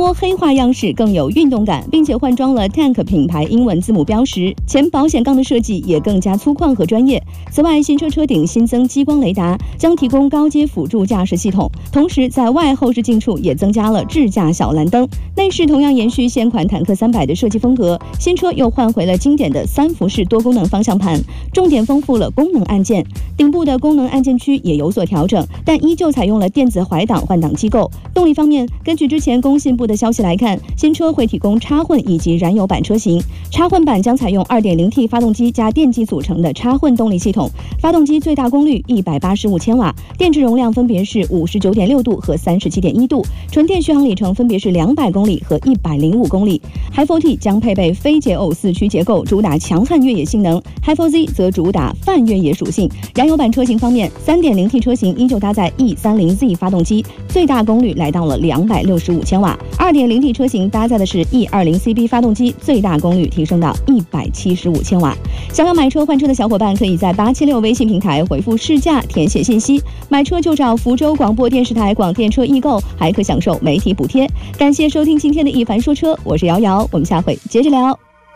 涡黑化样式更有运动感，并且换装了 Tank 品牌英文字母标识，前保险杠的设计也更加粗犷和专业。此外，新车车顶新增激光雷达，将提供高阶辅助驾驶系统，同时在外后视镜处也增加了智驾小蓝灯。内饰同样延续现款坦克300的设计风格，新车又换回了经典的3辐式多功能方向盘，重点丰富了功能按键。顶部的功能按键区也有所调整，但依旧采用了电子怀档换挡机构。动力方面，根据之前工信部的消息来看，新车会提供插混以及燃油版车型。插混版将采用 2.0T 发动机加电机组成的插混动力系统，发动机最大功率185千瓦，电池容量分别是59.6度和37.1度，纯电续航里程分别是200公里和105公里。Hi4T 将配备非解耦4驱结构，主打强悍越野性能 ；Hi4Z 则主打泛越野属性。燃油版车型方面， 3.0T 车型依旧搭载 E30Z 发动机，最大功率来到了265千瓦。2.0T 车型搭载的是 E20CB 发动机，最大功率提升到175千瓦。想要买车换车的小伙伴，可以在876微信平台回复试驾填写信息，买车就找福州广播电视台广电车易购，还可享受媒体补贴。感谢收听今天的一凡说车，我是瑶瑶，我们下回接着聊。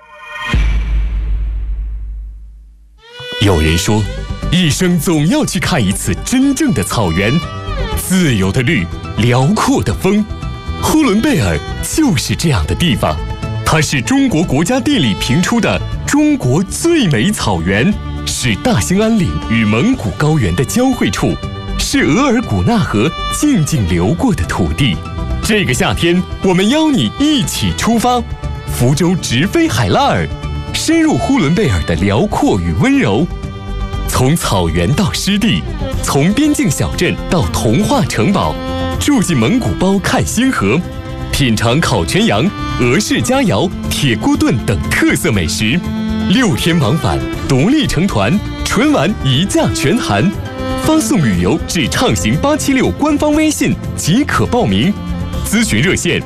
有人说，一生总要去看一次真正的草原，自由的绿，辽阔的风。呼伦贝尔就是这样的地方，它是中国国家地理评出的中国最美草原，是大兴安岭与蒙古高原的交汇处，是额尔古纳河静静流过的土地。这个夏天，我们邀你一起出发，福州直飞海拉尔，深入呼伦贝尔的辽阔与温柔。从草原到湿地，从边境小镇到童话城堡，住进蒙古包看星河，品尝烤全羊、俄式佳肴、铁锅炖等特色美食。6天往返，独立成团，纯玩一价全含。发送旅游至畅行876官方微信即可报名。咨询热线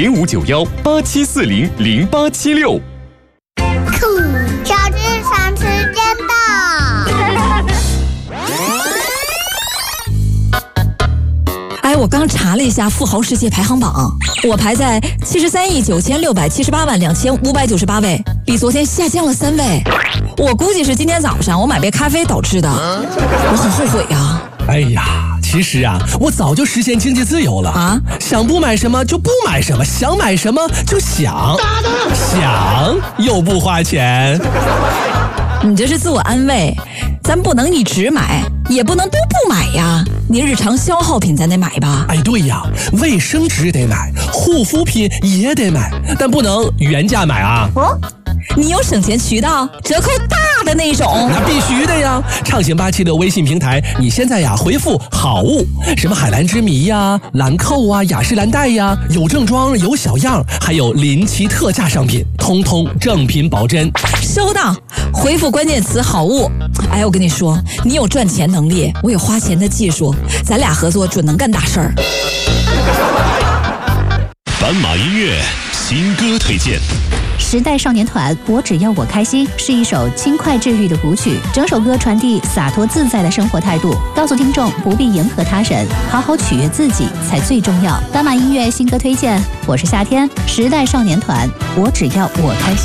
059187400876。 小智长时间到。 我刚查了一下富豪世界排行榜，我排在73.96782598位，比昨天下降了3位。我估计是今天早上我买杯咖啡导致的，我很后悔呀。 哎呀，其实啊，我早就实现经济自由了啊！想不买什么就不买什么，想买什么就想又不花钱。 你这是自我安慰，咱不能一直买，也不能都不买呀。你日常消耗品咱得买吧？ 哎，对呀，卫生纸得买，护肤品也得买，但不能原价买啊。 你有省钱渠道，折扣大的那种。 那必须的呀！畅行876微信平台，你现在呀回复好物，什么海蓝之谜呀、兰蔻啊、雅诗兰黛呀，有正装有小样，还有临期特价商品，通通正品保真。 收到，回复关键词好物。哎，我跟你说，你有赚钱能力，我有花钱的技术，咱俩合作准能干大事儿。 斑马音乐新歌推荐。 时代少年团《我只要我开心》是一首轻快治愈的舞曲，整首歌传递洒脱自在的生活态度，告诉听众不必迎合他人，好好取悦自己才最重要。斑马音乐新歌推荐，我是夏天，时代少年团《我只要我开心》。